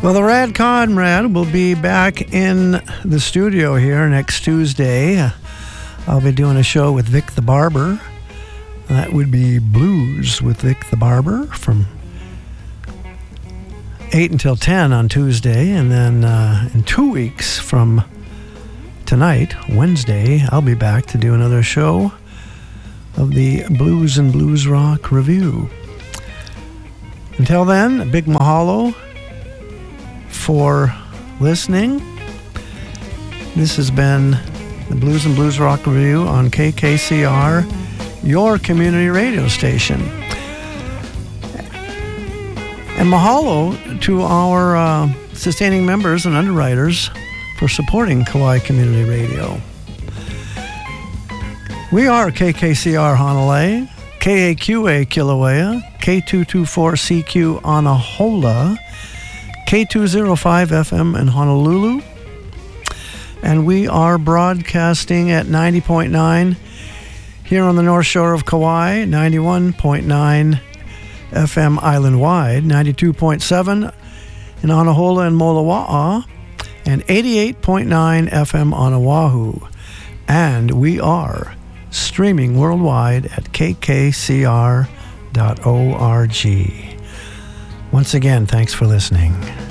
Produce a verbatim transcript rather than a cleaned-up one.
Well, the Rad Conrad will be back in the studio here next Tuesday. I'll be doing a show with Vic the Barber. That would be Blues with Vic the Barber from eight until ten on Tuesday. And then uh, in two weeks from tonight, Wednesday, I'll be back to do another show of the Blues and Blues Rock Review. Until then, a big mahalo for listening. This has been the Blues and Blues Rock Review on K K C R, your community radio station. And mahalo to our uh, sustaining members and underwriters for supporting Kauai Community Radio. We are K K C R Honolulu, K A Q A Kilauea, K two twenty-four C Q Anahola, K two oh five F M in Honolulu, and we are broadcasting at ninety point nine here on the North Shore of Kauai, ninety-one point nine F M island-wide, ninety-two point seven in Anahola and Molowa'a, and eighty-eight point nine F M on Oahu. And we are streaming worldwide at K K C R dot org. Once again, thanks for listening.